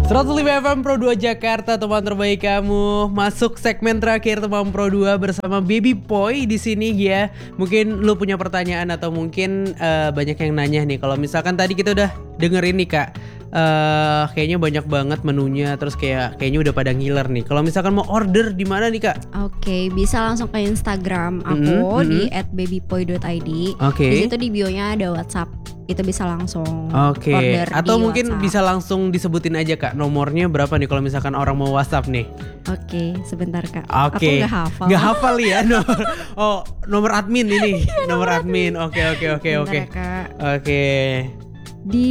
105 FM Pro 2 Jakarta, teman terbaik kamu. Masuk segmen terakhir teman Pro 2 bersama Baby Poi di sini ya. Mungkin lu punya pertanyaan atau mungkin banyak yang nanya nih. Kalau misalkan tadi kita udah dengerin nih Kak, kayaknya banyak banget menunya, terus kayaknya udah pada ngiler nih. Kalau misalkan mau order di mana nih Kak? Oke, bisa langsung ke Instagram aku di @babypoi.id. Di situ di bio-nya ada WhatsApp. Itu bisa langsung order atau di mungkin WhatsApp. bisa langsung disebutin aja Kak, nomornya berapa nih kalau misalkan orang mau WhatsApp nih? Oke, sebentar Kak. Oke. Aku nggak hafal. Nggak hafal ya nomor. Oh, nomor admin ini. Nomor admin. Oke. Bentar, Kak. Oke. Di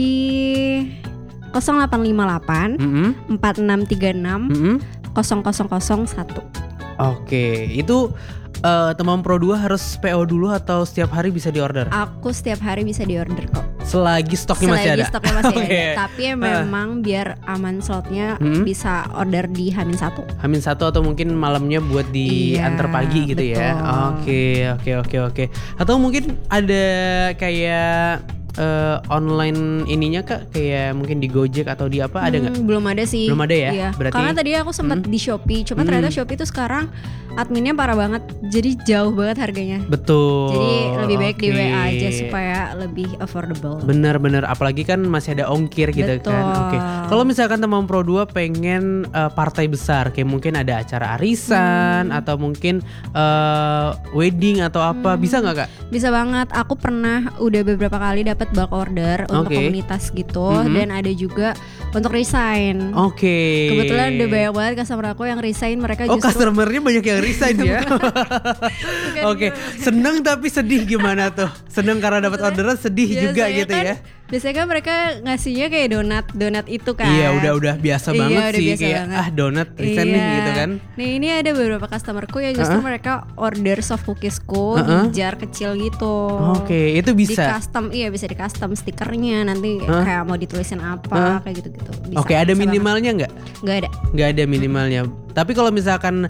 0858 4636 0001. Oke, itu teman Pro 2 harus PO dulu atau setiap hari bisa diorder? Aku setiap hari bisa diorder kok. Selagi stoknya masih ada? Stoknya masih Oke. ada. Tapi memang biar aman slotnya bisa order di H-1. H-1 atau mungkin malamnya buat diantar pagi gitu betul. ya? Oke. Atau mungkin ada kayak online ininya Kak, kayak mungkin di Gojek atau di apa, ada nggak? Belum ada sih. Belum ada ya? Iya. Berarti karena tadi aku sempat di Shopee, cuma ternyata Shopee tuh sekarang adminnya parah banget, jadi jauh banget harganya. Betul. Jadi lebih baik di WA aja supaya lebih affordable. Bener, apalagi kan masih ada ongkir gitu Betul. kan. Oke. Kalau misalkan teman Pro 2 pengen partai besar, kayak mungkin ada acara arisan atau mungkin wedding atau apa, bisa nggak Kak? Bisa banget. Aku pernah udah beberapa kali dapat bulk order untuk komunitas gitu, dan ada juga untuk resign. Oke. Kebetulan udah banyak banget customer aku yang resign, mereka justru customernya banyak yang resign ya. Oke. Seneng tapi sedih gimana tuh? Seneng karena dapat orderan, sedih juga biasanya gitu kan, ya. Biasanya kan mereka ngasihnya kayak donat itu kan. Iya, udah biasa banget udah sih, biasa kayak banget. donat resign nih gitu kan. Nah ini ada beberapa customerku yang justru mereka order soft cookiesku di jar kecil gitu. Oke, itu bisa. Di custom, bisa di custom stikernya nanti kayak mau ditulisin apa kayak gitu-gitu. Bisa, Oke, ada bisa minimalnya nggak? Nggak ada. Nggak ada minimalnya. Tapi kalau misalkan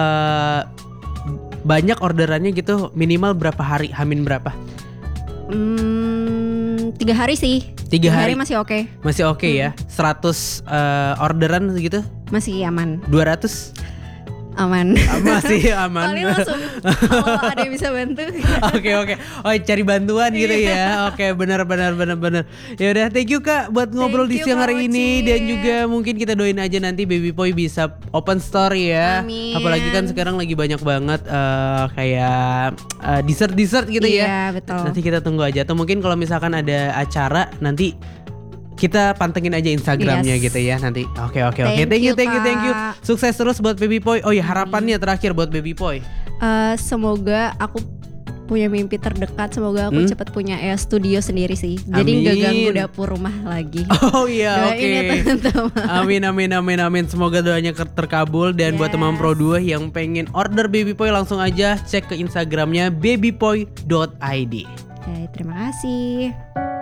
banyak orderannya gitu, minimal berapa hari? Hamin berapa? 3 hari sih. 3 hari masih oke. Masih oke ya. 100 orderan gitu? Masih aman. 200? Aman. Masih aman. Paling langsung kalau ada yang bisa bantu. Oke. Oh, cari bantuan gitu ya. Oke, benar. Ya udah, thank you Kak buat ngobrol di siang hari ini, dan juga mungkin kita doain aja nanti Baby Poi bisa open store ya. Amin. Apalagi kan sekarang lagi banyak banget kayak dessert gitu ya. Iya, betul. Nanti kita tunggu aja, atau mungkin kalau misalkan ada acara nanti kita pantengin aja Instagramnya gitu ya nanti. Oke. Thank you. Kak. Sukses terus buat Baby Poi. Oh ya, harapannya terakhir buat Baby Poi. Semoga aku punya mimpi terdekat, semoga aku cepat punya studio sendiri sih. Jadi nggak ganggu dapur rumah lagi. Oh iya, oke. Ya, teman-teman. Amin. Semoga doanya terkabul. Dan buat teman Pro 2 yang pengen order Baby Poi, langsung aja cek ke Instagramnya babypoi.id. Oke, terima kasih.